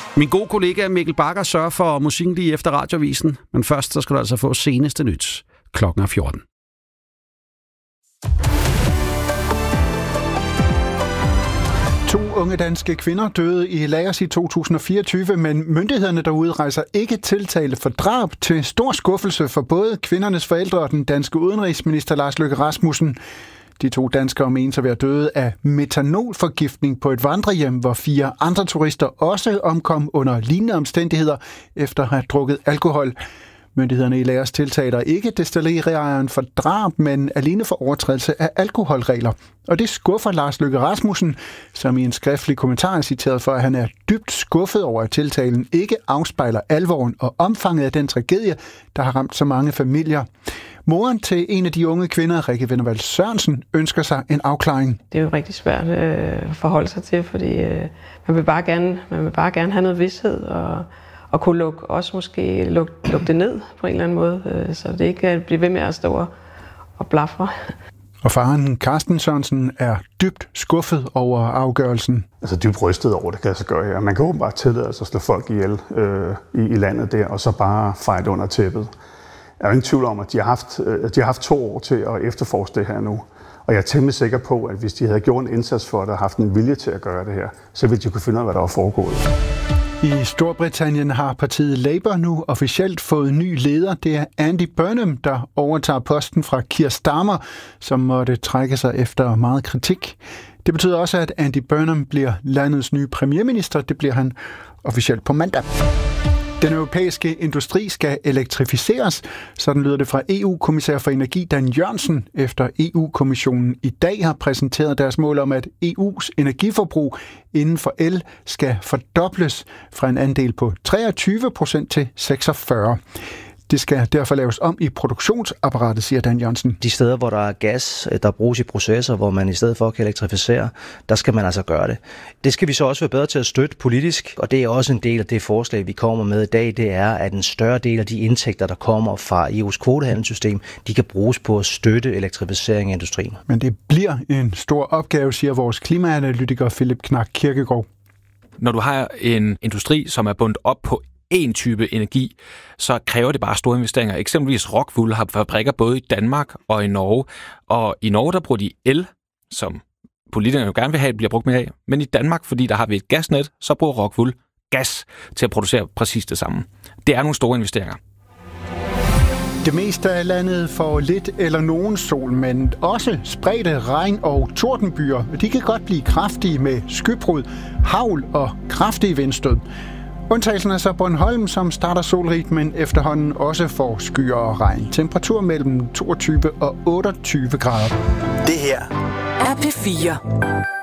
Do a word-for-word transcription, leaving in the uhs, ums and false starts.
Min gode kollega Mikkel Bakker sørger for musikken lige efter radiovisen, men først så skal du altså få seneste nyt. Klokken er fjorten. To unge danske kvinder døde i Laos i to tusind og fireogtyve, men myndighederne derude rejser ikke tiltale for drab, til stor skuffelse for både kvindernes forældre og den danske udenrigsminister Lars Løkke Rasmussen. De to danskere menes at være døde af metanolforgiftning på et vandrehjem, hvor fire andre turister også omkom under lignende omstændigheder efter at have drukket alkohol. Myndighederne i Laos tiltaler ikke destilleriejeren for drab, men alene for overtrædelse af alkoholregler. Og det skuffer Lars Løkke Rasmussen, som i en skriftlig kommentar er citeret for, at han er dybt skuffet over, at tiltalen ikke afspejler alvoren og omfanget af den tragedie, der har ramt så mange familier. Moren til en af de unge kvinder, Rikke Vennervald Sørensen, ønsker sig en afklaring. Det er jo rigtig svært øh, at forholde sig til, fordi øh, man vil bare gerne, man vil bare gerne have noget vished og og kunne lukke, også måske lukke, lukke det ned på en eller anden måde, så det ikke bliver ved med at stå og blafre. Og faren Carsten Sørensen er dybt skuffet over afgørelsen. Altså dybt rystet over det, kan jeg så gøre her. Man kan åbenbart tillade sig at slå folk ihjel øh, i, i landet der, og så bare feje det under tæppet. Jeg er jo ingen tvivl om, at de har haft, øh, de har haft to år til at efterforske det her nu. Og jeg er temmelig sikker på, at hvis de havde gjort en indsats for det og haft en vilje til at gøre det her, så ville de kunne finde ud af, hvad der var foregået. I Storbritannien har partiet Labour nu officielt fået ny leder. Det er Andy Burnham, der overtager posten fra Keir Starmer, som måtte trække sig efter meget kritik. Det betyder også, at Andy Burnham bliver landets nye premierminister. Det bliver han officielt på mandag. Den europæiske industri skal elektrificeres, sådan lyder det fra E U-kommissær for energi Dan Jørgensen, efter E U-kommissionen i dag har præsenteret deres mål om, at E U's energiforbrug inden for el skal fordobles fra en andel på treogtyve procent til seksogfyrre. Det skal derfor laves om i produktionsapparatet, siger Dan Jørgensen. De steder, hvor der er gas, der bruges i processer, hvor man i stedet for kan elektrificere, der skal man altså gøre det. Det skal vi så også være bedre til at støtte politisk, og det er også en del af det forslag, vi kommer med i dag. Det er, at en større del af de indtægter, der kommer fra E U's kvotehandelssystem, de kan bruges på at støtte elektrificering af industrien. Men det bliver en stor opgave, siger vores klimaanalytiker Philip Knak Kirkegaard. Når du har en industri, som er bundet op på en type energi, så kræver det bare store investeringer. Eksempelvis Rockwool har fabrikker både i Danmark og i Norge. Og i Norge, der bruger de el, som politikerne jo gerne vil have, bliver brugt mere af. Men i Danmark, fordi der har vi et gasnet, så bruger Rockwool gas til at producere præcis det samme. Det er nogle store investeringer. Det meste af landet får lidt eller nogen sol, men også spredte regn- og tordenbyer. De kan godt blive kraftige med skybrud, hagl og kraftige vindstød. Undtagelsen er så Bornholm, som starter solrigt, men efterhånden også får skyer og regn. Temperatur mellem toogtyve og otteogtyve grader. Det her er P fire.